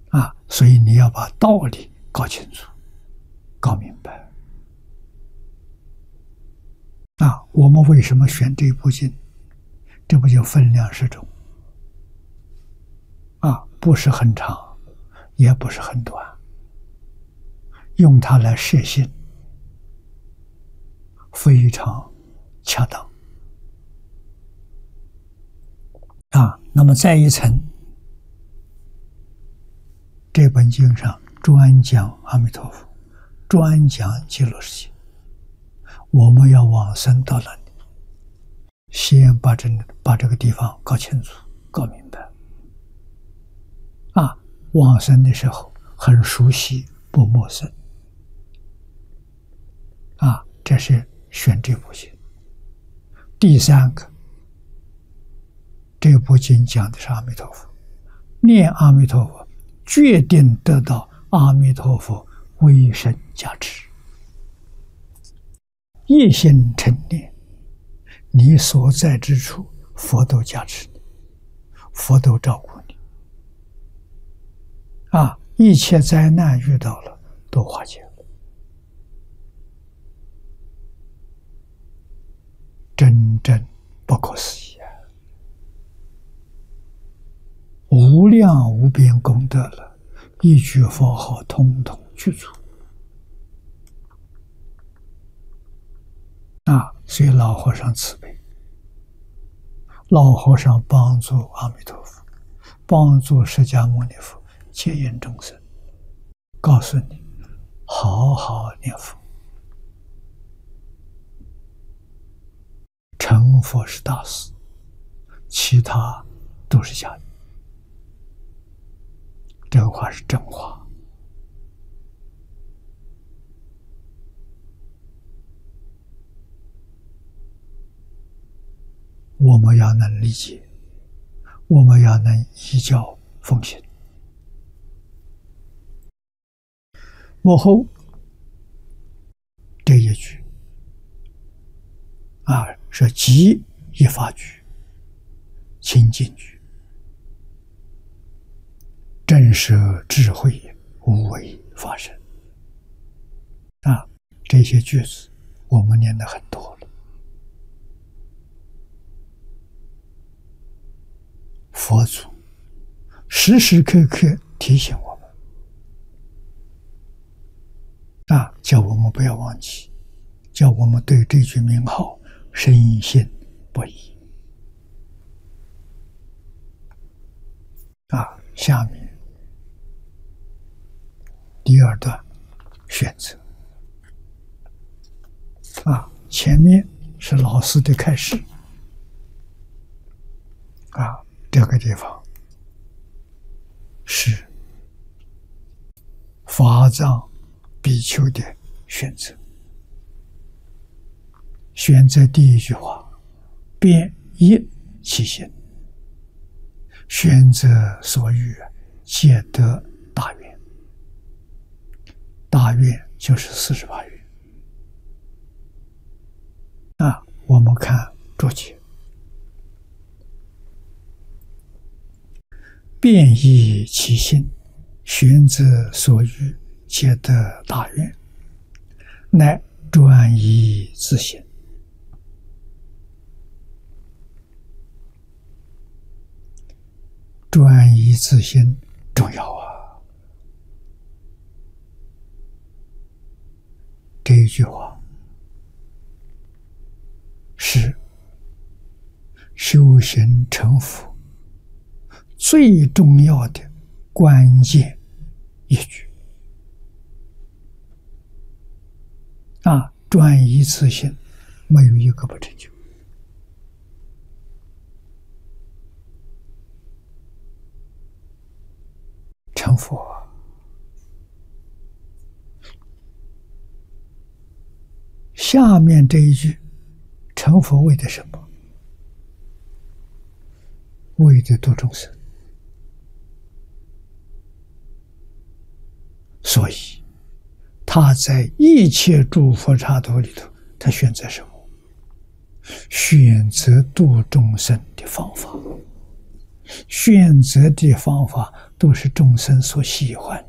所以你要把道理搞清楚、搞明白。我们为什么选这部经？这部经分量适中，不是很长，也不是很短，用它来摄心，非常恰当。那么再一层，这本经上专讲阿弥陀佛，专讲极乐世界。我们要往生到那里，先把这个地方搞清楚、搞明白。往生的时候很熟悉，不陌生。这是选这部经。第三个，这部经讲的是阿弥陀佛，念阿弥陀佛，决定得到阿弥陀佛威神加持。一心成念，你所在之处，佛都加持你，佛都照顾你。一切灾难遇到了，都化解了。真正不可思议无量无边功德了，一句佛号统统具足。所以老和尚慈悲，老和尚帮助阿弥陀佛，帮助释迦牟尼佛接引众生，告诉你好好念佛，成佛是大事，其他都是假的。这个话是真话。我们要能理解，我们要能依教奉行。幕后这一句是即一法句、清净句，正是智慧无为发生。这些句子我们念的很多了。佛祖时时刻刻提醒我们，叫我们不要忘记，叫我们对这句名号深信不疑。下面第二段选择。前面是老师的开始。这个地方是法藏比丘的选择。选择第一句话，便一其心，选择所欲，皆得大愿。大愿就是48愿。我们看注解，便依其心，选择所欲，皆得大愿，乃专一自心。专一自心重要这一句话是修行成佛最重要的关键一句。专一自心，没有一个不成就。成佛，下面这一句，成佛为的什么？为的度众生。所以他在一切诸佛刹土里头，他选择什么？选择度众生的方法。选择的方法都是众生所喜欢。